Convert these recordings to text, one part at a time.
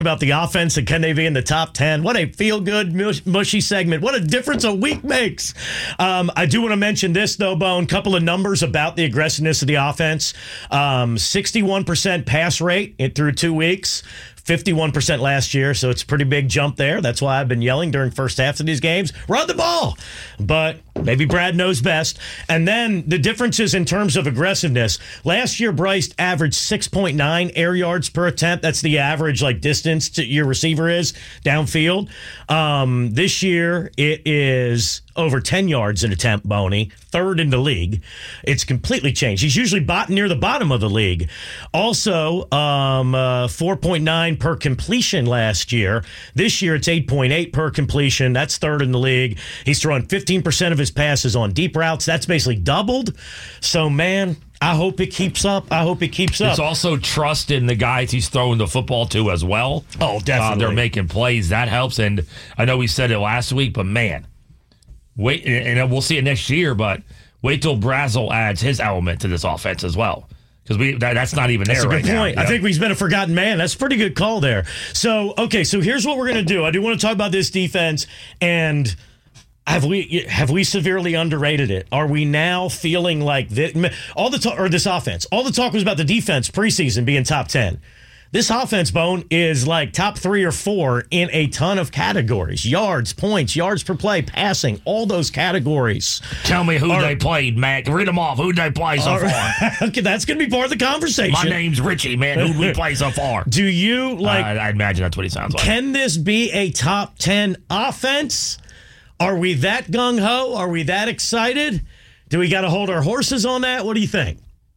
about the offense and can they be in the top 10. What a feel-good, mushy segment. What a difference a week makes. I do want to mention this, though, Bone. Couple of numbers about the aggressiveness of the offense. 61% pass rate through 2 weeks. 51% last year, so it's a pretty big jump there. That's why I've been yelling during first half of these games, run the ball. But maybe Brad knows best. And then the differences in terms of aggressiveness. Last year, Bryce averaged 6.9 air yards per attempt. That's the average distance to your receiver is downfield. This year, it is over 10 yards an attempt, Boney, third in the league. It's completely changed. He's usually near the bottom of the league. Also, 4.9 per completion last year. This year, it's 8.8 per completion. That's third in the league. He's throwing 15% of his passes on deep routes. That's basically doubled. So, man, I hope it keeps up. It's also trust in the guys he's throwing the football to as well. Oh, definitely. They're making plays. That helps. And I know we said it last week, but, man, wait, and we'll see it next year, but wait till Brazel adds his element to this offense as well. Because that's not even there right now. That's a good point. I think he's been a forgotten man. That's a pretty good call there. So, okay, so here's what we're going to do. I do want to talk about this defense, and have we severely underrated it? Are we now feeling like this offense? All the talk was about the defense preseason being top 10. This offense, Bone, is like top 3 or 4 in a ton of categories. Yards, points, yards per play, passing, all those categories. Tell me who they played, Mac. Read them off. Who they play so far? Okay, that's going to be part of the conversation. My name's Richie, man. Who we play so far? Do you like... I imagine that's what he sounds like. Can this be a top 10 offense? Are we that gung-ho? Are we that excited? Do we got to hold our horses on that? What do you think?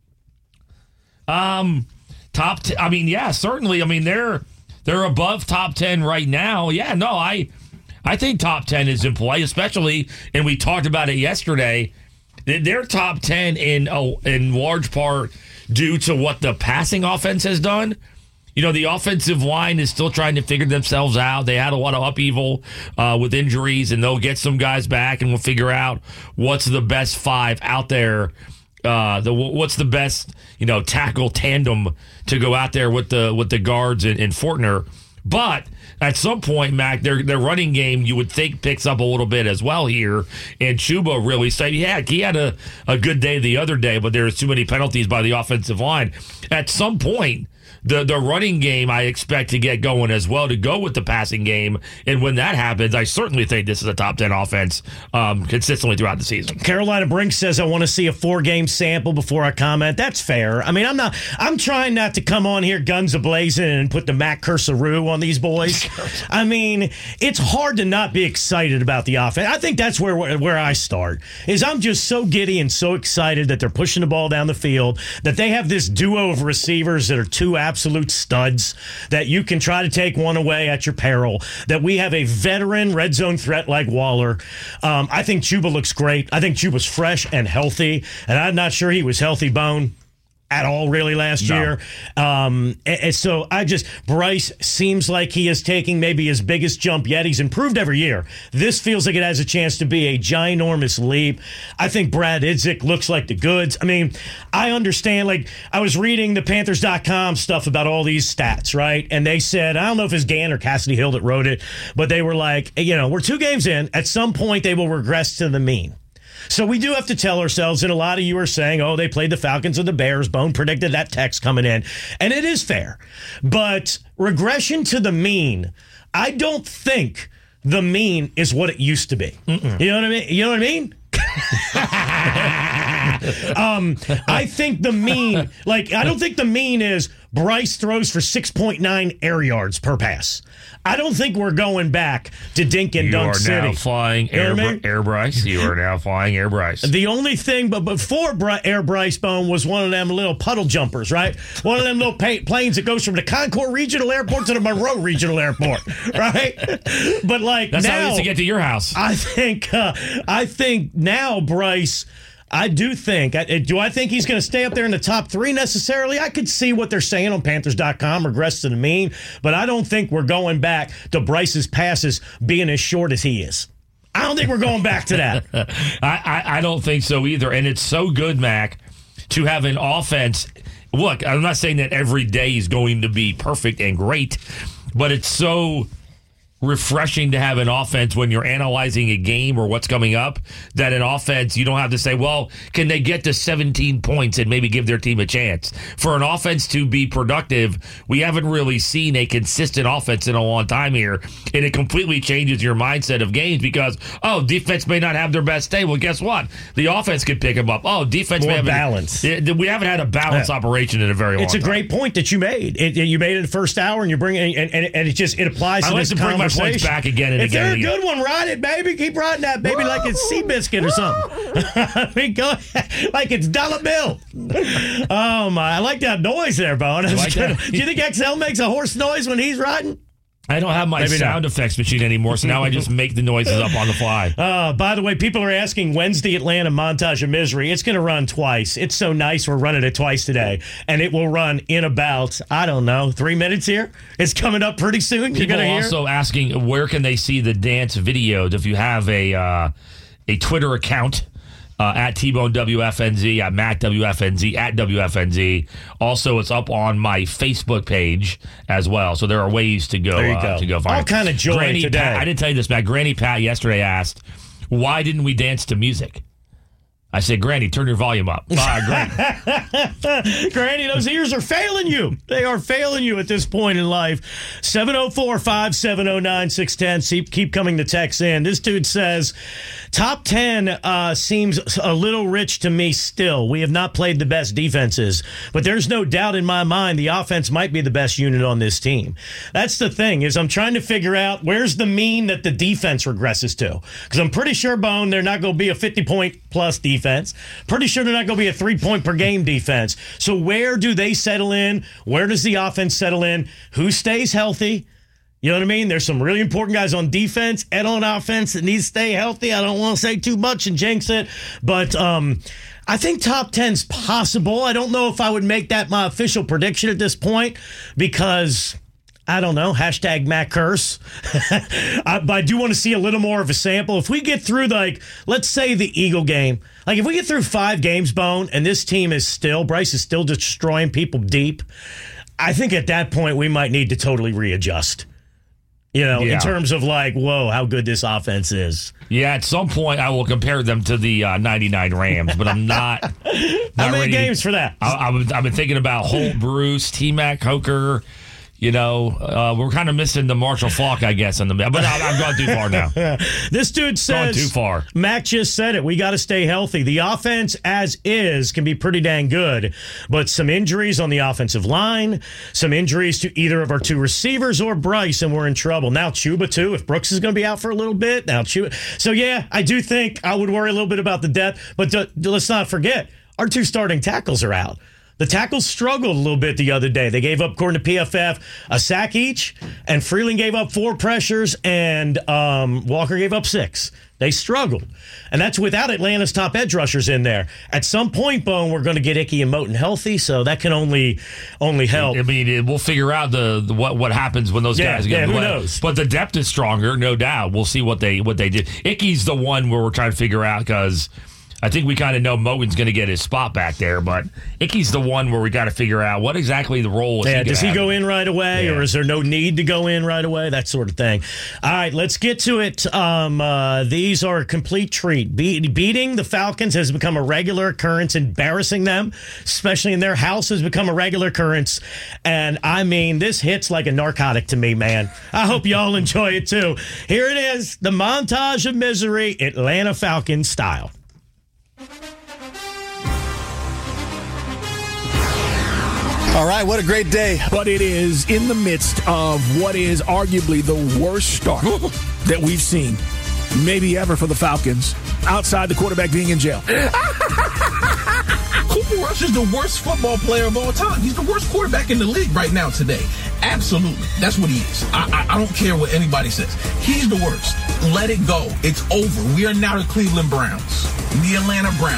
Yeah, certainly. I mean, they're above top 10 right now. Yeah, no, I think top 10 is in play, especially, and we talked about it yesterday. They're top 10 in large part due to what the passing offense has done. You know, the offensive line is still trying to figure themselves out. They had a lot of upheaval with injuries, and they'll get some guys back, and we'll figure out what's the best 5 out there. What's the best tackle tandem to go out there with the guards in Fortner. But at some point, Mac, their running game you would think picks up a little bit as well here. And Chuba really said, he had a good day the other day, but there's too many penalties by the offensive line. At some point, the running game I expect to get going as well to go with the passing game. And when that happens, I certainly think this is a top 10 offense consistently throughout the season. Carolina Brink says, I want to see a 4-game sample before I comment. That's fair. I mean, I'm trying not to come on here guns a-blazing and put the Mac Cursoroo on these boys. I mean, it's hard to not be excited about the offense. I think that's where I start, is I'm just so giddy and so excited that they're pushing the ball down the field, that they have this duo of receivers that are two absolute studs, that you can try to take one away at your peril, that we have a veteran red zone threat like Waller. I think Chuba looks great. I think Chuba's fresh and healthy, and I'm not sure he was healthy, Bone, at all really last year. And so Bryce seems like he is taking maybe his biggest jump yet. He's improved every year. This feels like it has a chance to be a ginormous leap. I think Brad Idzik looks like the goods. I mean, I understand, I was reading the Panthers.com stuff about all these stats, right? And they said, I don't know if it's Gann or Cassidy Hill that wrote it, but they were like, we're 2 games in. At some point, they will regress to the mean. So we do have to tell ourselves, and a lot of you are saying, they played the Falcons and the Bears. Bone predicted that text coming in. And it is fair. But regression to the mean, I don't think the mean is what it used to be. Mm-mm. You know what I mean? I think the mean, I don't think the mean is Bryce throws for 6.9 air yards per pass. I don't think we're going back to Dink and Dunk City. You are now flying Air Bryce. You are now flying Air Bryce. The only thing, but before Air Bryce, Bone, was one of them little puddle jumpers, right? One of them little planes that goes from the Concord Regional Airport to the Monroe Regional Airport, right? But that's how it is to get to your house. I think now Bryce. Do I think he's going to stay up there in the top 3 necessarily? I could see what they're saying on Panthers.com, regress to the mean, but I don't think we're going back to Bryce's passes being as short as he is. I don't think we're going back to that. I don't think so either. And it's so good, Mac, to have an offense. Look, I'm not saying that every day is going to be perfect and great, but it's so refreshing to have an offense when you're analyzing a game or what's coming up, that an offense, you don't have to say, well, can they get to 17 points and maybe give their team a chance? For an offense to be productive, we haven't really seen a consistent offense in a long time here, and it completely changes your mindset of games because, defense may not have their best day. Well, guess what? The offense could pick them up. Defense may have balance. We haven't had a balanced operation in a very long time. It's a great point that you made. You made it the first hour, and you bring it, and it applies to this conversation. Points back again and if again. If they're a good one, ride it, baby. Keep riding that, baby, like it's Seabiscuit or something. I mean, go like it's $1 bill. Oh, my. I like that noise there, Bo. Do you think XL makes a horse noise when he's riding? I don't have my sound effects machine anymore, so now I just make the noises up on the fly. By the way, people are asking, when's the Atlanta Montage of Misery? It's going to run twice. It's so nice we're running it twice today, and it will run in about, 3 minutes here. It's coming up pretty soon. People are also asking, where can they see the dance videos? If you have a Twitter account, at T-Bone WFNZ, at Matt WFNZ, at WFNZ. Also, it's up on my Facebook page as well. So there are ways to go. To go find all kind of joy Granny today. Pat, I didn't tell you this, Matt. Granny Pat yesterday asked, why didn't we dance to music? I said, Granny, turn your volume up. Granny. Granny, those ears are failing you. They are failing you at this point in life. 704-570-9610. Keep coming the text in. This dude says, top 10 seems a little rich to me still. We have not played the best defenses, but there's no doubt in my mind the offense might be the best unit on this team. That's the thing, is I'm trying to figure out where's the mean that the defense regresses to. Because I'm pretty sure, Bone, they're not going to be a 50-point plus defense. Pretty sure they're not going to be a 3-point per game defense. So where do they settle in? Where does the offense settle in? Who stays healthy? You know what I mean? There's some really important guys on defense and on offense that need to stay healthy. I don't want to say too much and jinx it, but I think top 10's possible. I don't know if I would make that my official prediction at this point because I don't know, hashtag Matt Curse. But I do want to see a little more of a sample. If we get through, let's say the Eagle game, if we get through 5 games, Bone, and this team Bryce is still destroying people deep, I think at that point we might need to totally readjust. In terms of whoa, how good this offense is. Yeah, at some point I will compare them to the 99 Rams, but I'm not How many games for that? I've been thinking about Holt, Bruce, T-Mac, Coker. We're kind of missing the Marshall Faulk, I guess, but I've gone too far now. This dude says, gone too far. Mac just said it. We got to stay healthy. The offense, as is, can be pretty dang good, but some injuries on the offensive line, some injuries to either of our 2 receivers or Bryce, and we're in trouble. Now Chuba, too, if Brooks is going to be out for a little bit. Now Chuba. So, yeah, I do think I would worry a little bit about the depth, but let's not forget, our 2 starting tackles are out. The tackles struggled a little bit the other day. They gave up, according to PFF, a sack each, and Freeland gave up 4 pressures, and Walker gave up 6. They struggled. And that's without Atlanta's top edge rushers in there. At some point, Bone, we're going to get Icky and Moton healthy, so that can only help. I mean, we'll figure out what happens when those guys get who knows? But the depth is stronger, no doubt. We'll see what they do. Icky's the one where we're trying to figure out because I think we kind of know Moton's going to get his spot back there, but Icky's the one where we got to figure out what exactly the role is. Yeah, does he go in right away, or is there no need to go in right away? That sort of thing. All right, let's get to it. These are a complete treat. Beating the Falcons has become a regular occurrence. Embarrassing them, especially in their house, has become a regular occurrence. And, I mean, this hits like a narcotic to me, man. I hope y'all enjoy it, too. Here it is, the montage of misery, Atlanta Falcons style. All right, what a great day. But it is in the midst of what is arguably the worst start that we've seen, maybe ever, for the Falcons, outside the quarterback being in jail. Cooper Rush is the worst football player of all time. He's the worst quarterback in the league right now today. Absolutely. That's what he is. I don't care what anybody says. He's the worst. Let it go. It's over. We are now the Cleveland Browns. The Atlanta Browns.